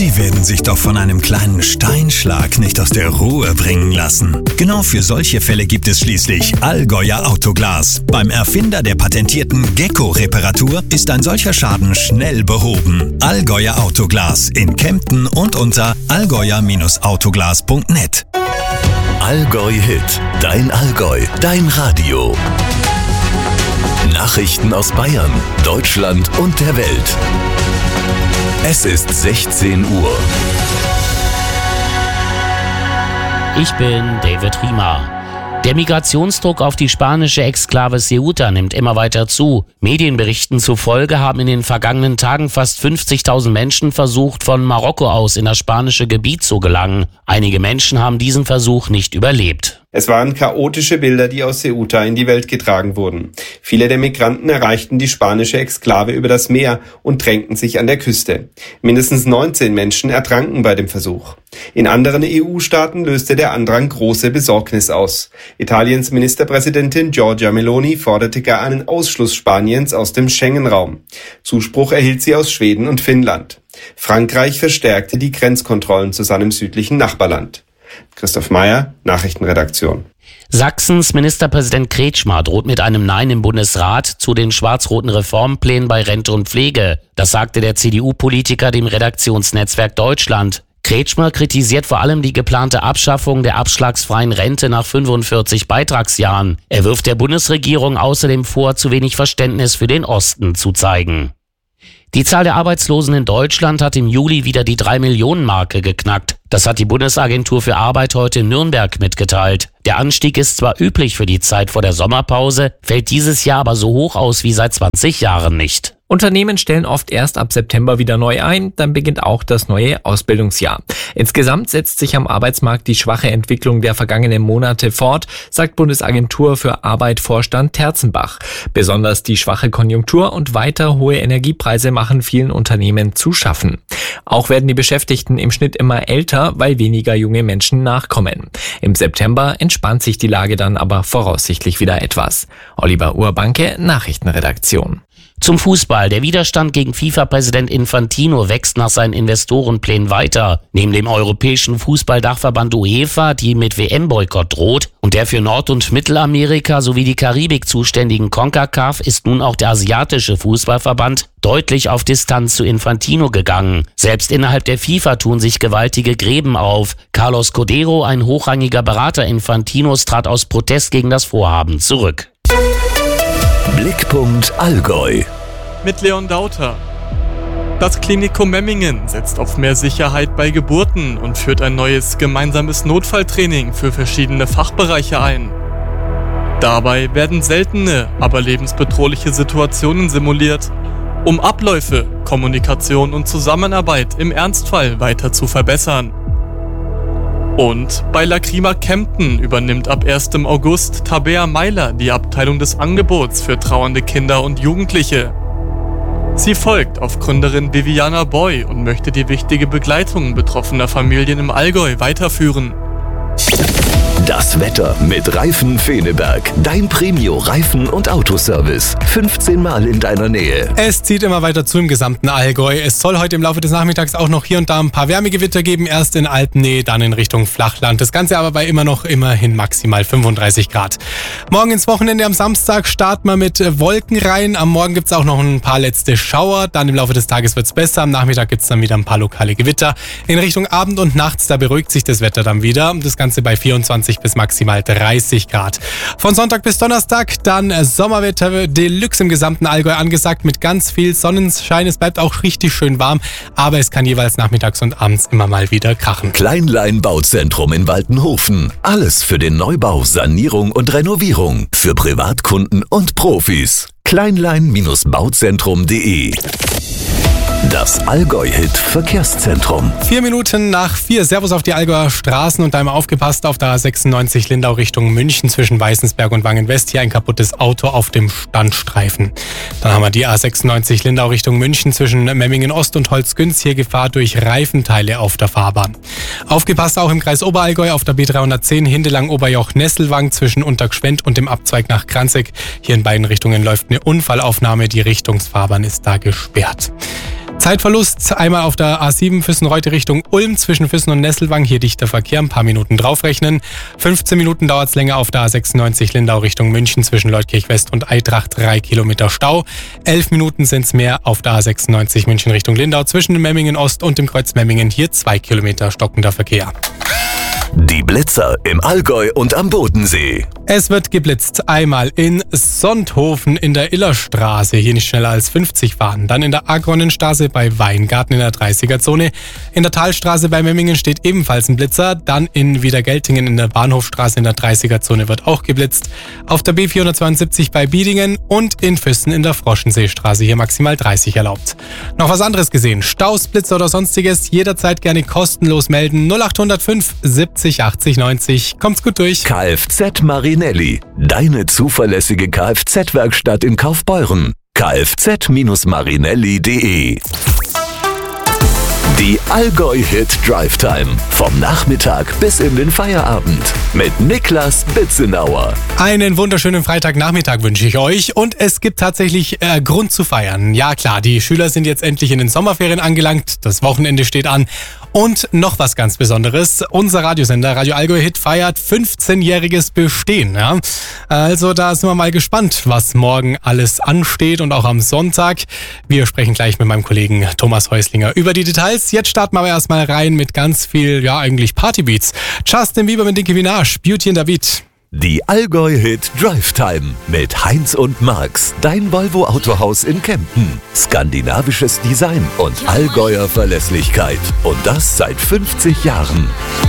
Sie werden sich doch von einem kleinen Steinschlag nicht aus der Ruhe bringen lassen. Genau für solche Fälle gibt es schließlich Allgäuer Autoglas. Beim Erfinder der patentierten Gecko-Reparatur ist ein solcher Schaden schnell behoben. Allgäuer Autoglas in Kempten und unter allgäuer-autoglas.net. Allgäu Hit, dein Allgäu, dein Radio. Nachrichten aus Bayern, Deutschland und der Welt. Es ist 16 Uhr. Ich bin David Riemer. Der Migrationsdruck auf die spanische Exklave Ceuta nimmt immer weiter zu. Medienberichten zufolge haben in den vergangenen Tagen fast 50.000 Menschen versucht, von Marokko aus in das spanische Gebiet zu gelangen. Einige Menschen haben diesen Versuch nicht überlebt. Es waren chaotische Bilder, die aus Ceuta in die Welt getragen wurden. Viele der Migranten erreichten die spanische Exklave über das Meer und drängten sich an der Küste. Mindestens 19 Menschen ertranken bei dem Versuch. In anderen EU-Staaten löste der Andrang große Besorgnis aus. Italiens Ministerpräsidentin Giorgia Meloni forderte gar einen Ausschluss Spaniens aus dem Schengen-Raum. Zuspruch erhielt sie aus Schweden und Finnland. Frankreich verstärkte die Grenzkontrollen zu seinem südlichen Nachbarland. Christoph Meyer, Nachrichtenredaktion. Sachsens Ministerpräsident Kretschmer droht mit einem Nein im Bundesrat zu den schwarz-roten Reformplänen bei Rente und Pflege. Das sagte der CDU-Politiker dem Redaktionsnetzwerk Deutschland. Kretschmer kritisiert vor allem die geplante Abschaffung der abschlagsfreien Rente nach 45 Beitragsjahren. Er wirft der Bundesregierung außerdem vor, zu wenig Verständnis für den Osten zu zeigen. Die Zahl der Arbeitslosen in Deutschland hat im Juli wieder die 3-Millionen-Marke geknackt. Das hat die Bundesagentur für Arbeit heute in Nürnberg mitgeteilt. Der Anstieg ist zwar üblich für die Zeit vor der Sommerpause, fällt dieses Jahr aber so hoch aus wie seit 20 Jahren nicht. Unternehmen stellen oft erst ab September wieder neu ein, dann beginnt auch das neue Ausbildungsjahr. Insgesamt setzt sich am Arbeitsmarkt die schwache Entwicklung der vergangenen Monate fort, sagt Bundesagentur für Arbeit-Vorstand Terzenbach. Besonders die schwache Konjunktur und weiter hohe Energiepreise machen vielen Unternehmen zu schaffen. Auch werden die Beschäftigten im Schnitt immer älter, weil weniger junge Menschen nachkommen. Im September entspannt sich die Lage dann aber voraussichtlich wieder etwas. Oliver Urbanke, Nachrichtenredaktion. Zum Fußball. Der Widerstand gegen FIFA-Präsident Infantino wächst nach seinen Investorenplänen weiter. Neben dem europäischen Fußballdachverband UEFA, die mit WM-Boykott droht, und der für Nord- und Mittelamerika sowie die Karibik zuständigen CONCACAF ist nun auch der asiatische Fußballverband deutlich auf Distanz zu Infantino gegangen. Selbst innerhalb der FIFA tun sich gewaltige Gräben auf. Carlos Codero, ein hochrangiger Berater Infantinos, trat aus Protest gegen das Vorhaben zurück. Blickpunkt Allgäu. Mit Leon Dauter. Das Klinikum Memmingen setzt auf mehr Sicherheit bei Geburten und führt ein neues gemeinsames Notfalltraining für verschiedene Fachbereiche ein. Dabei werden seltene, aber lebensbedrohliche Situationen simuliert, um Abläufe, Kommunikation und Zusammenarbeit im Ernstfall weiter zu verbessern. Und bei Lacrima Kempten übernimmt ab 1. August Tabea Meiler die Abteilung des Angebots für trauernde Kinder und Jugendliche. Sie folgt auf Gründerin Viviana Boy und möchte die wichtige Begleitung betroffener Familien im Allgäu weiterführen. Das Wetter mit Reifen Feneberg. Dein Premio-Reifen- und Autoservice. 15 Mal in deiner Nähe. Es zieht immer weiter zu im gesamten Allgäu. Es soll heute im Laufe des Nachmittags auch noch hier und da ein paar Wärmegewitter geben. Erst in Alpennähe, dann in Richtung Flachland. Das Ganze aber bei immerhin maximal 35 Grad. Morgen ins Wochenende am Samstag starten wir mit Wolken rein. Am Morgen gibt's auch noch ein paar letzte Schauer. Dann im Laufe des Tages wird's besser. Am Nachmittag gibt's dann wieder ein paar lokale Gewitter. In Richtung Abend und nachts, da beruhigt sich das Wetter dann wieder. Das Ganze bei 24 bis maximal 30 Grad. Von Sonntag bis Donnerstag dann Sommerwetter Deluxe im gesamten Allgäu angesagt mit ganz viel Sonnenschein. Es bleibt auch richtig schön warm, aber es kann jeweils nachmittags und abends immer mal wieder krachen. Kleinlein Bauzentrum in Waltenhofen. Alles für den Neubau, Sanierung und Renovierung. Für Privatkunden und Profis. Kleinlein-bauzentrum.de. Das Allgäu-Hit Verkehrszentrum. 4 Minuten nach 4. Servus auf die Allgäuer Straßen und einmal aufgepasst auf der A96 Lindau Richtung München zwischen Weißensberg und Wangen-West. Hier ein kaputtes Auto auf dem Standstreifen. Dann haben wir die A96 Lindau Richtung München zwischen Memmingen Ost und Holzgünz. Hier Gefahr durch Reifenteile auf der Fahrbahn. Aufgepasst auch im Kreis Oberallgäu auf der B310 Hindelang-Oberjoch-Nesselwang zwischen Untergschwendt und dem Abzweig nach Kranzig. Hier in beiden Richtungen läuft eine Unfallaufnahme. Die Richtungsfahrbahn ist da gesperrt. Zeitverlust einmal auf der A7 Füssen-Reute Richtung Ulm zwischen Füssen und Nesselwang. Hier dichter Verkehr, ein paar Minuten draufrechnen. 15 Minuten dauert es länger auf der A96 Lindau Richtung München zwischen Leutkirch West und Eitrach, 3 Kilometer Stau. 11 Minuten sind es mehr auf der A96 München Richtung Lindau zwischen Memmingen Ost und dem Kreuz Memmingen. Hier 2 Kilometer stockender Verkehr. Die Blitzer im Allgäu und am Bodensee. Es wird geblitzt. Einmal in Sonthofen in der Illerstraße, hier nicht schneller als 50 fahren. Dann in der Agronnenstraße bei Weingarten in der 30er-Zone. In der Talstraße bei Memmingen steht ebenfalls ein Blitzer. Dann in Wiedergeltingen in der Bahnhofstraße in der 30er-Zone wird auch geblitzt. Auf der B472 bei Biedingen und in Füssen in der Froschenseestraße, hier maximal 30 erlaubt. Noch was anderes gesehen? Staus, Blitzer oder sonstiges? Jederzeit gerne kostenlos melden. 0805 70 80 90. Kommt's gut durch. Kfz Marinelli, deine zuverlässige Kfz-Werkstatt in Kaufbeuren. kfz-marinelli.de. Die Allgäu-Hit Drive Time. Vom Nachmittag bis in den Feierabend. Mit Niklas Bitzenauer. Einen wunderschönen Freitagnachmittag wünsche ich euch. Und es gibt tatsächlich Grund zu feiern. Ja klar, die Schüler sind jetzt endlich in den Sommerferien angelangt. Das Wochenende steht an. Und noch was ganz Besonderes. Unser Radiosender Radio Allgäu Hit feiert 15-jähriges Bestehen. Ja? Also da sind wir mal gespannt, was morgen alles ansteht und auch am Sonntag. Wir sprechen gleich mit meinem Kollegen Thomas Häuslinger über die Details. Jetzt starten wir aber erstmal rein mit ganz viel, ja eigentlich Partybeats. Justin Bieber mit Nicki Minaj, Beauty in the Beat. Die Allgäu-Hit Drive Time mit Heinz und Max, dein Volvo Autohaus in Kempten. Skandinavisches Design und Allgäuer Verlässlichkeit. Und das seit 50 Jahren.